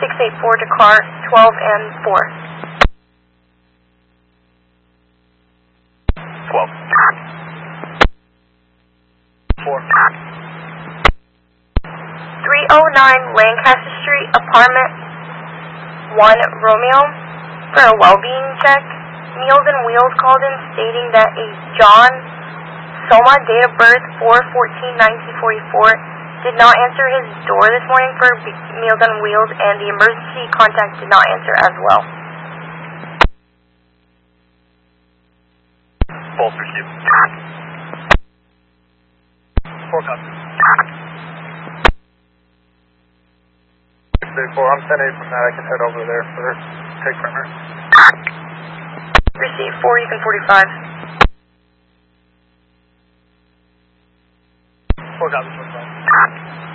684 Dakar, 12 and 4. 12. 4. 309 Lancaster Street, apartment 1 Romeo, for a well-being check. Meals and Wheels called in stating that a John Soma, date of birth 4/14/1944, did not answer his door this morning for Meals on Wheels, and the emergency contact did not answer as well. Both received. 4 copies. 684, I'm 10-8 from that. I can head over there for take primer. Receive 4, you can 45. 4 copies.